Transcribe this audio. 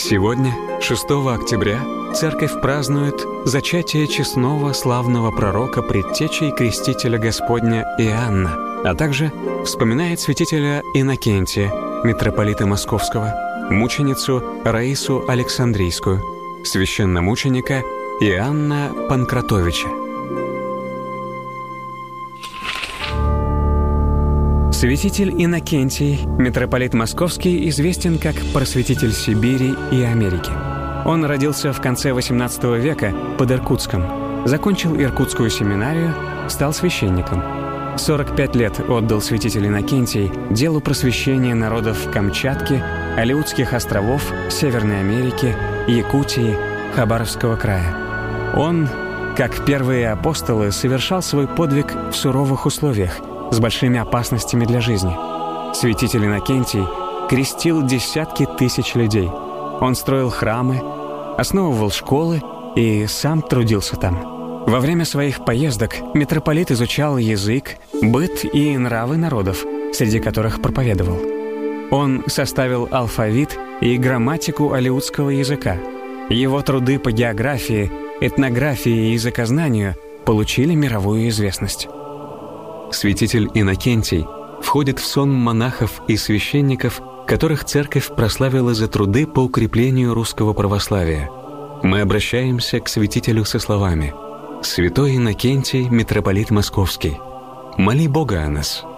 Сегодня, 6 октября, Церковь празднует зачатие честного славного пророка, предтечи и крестителя Господня Иоанна, а также вспоминает святителя Иннокентия, митрополита Московского, мученицу Раису Александрийскую, священномученика Иоанна Панкратовича. Святитель Иннокентий, митрополит Московский, известен как просветитель Сибири и Америки. Он родился в конце XVIII века под Иркутском, закончил Иркутскую семинарию, стал священником. 45 лет отдал святитель Иннокентий делу просвещения народов Камчатки, Алеутских островов, Северной Америки, Якутии, Хабаровского края. Он, как первые апостолы, совершал свой подвиг в суровых условиях, с большими опасностями для жизни. Святитель Иннокентий крестил десятки тысяч людей. Он строил храмы, основывал школы и сам трудился там. Во время своих поездок митрополит изучал язык, быт и нравы народов, среди которых проповедовал. Он составил алфавит и грамматику алеутского языка. Его труды по географии, этнографии и языкознанию получили мировую известность. Святитель Иннокентий входит в сон монахов и священников, которых церковь прославила за труды по укреплению русского православия. Мы обращаемся к святителю со словами: «Святой Иннокентий, митрополит Московский, моли Бога о нас».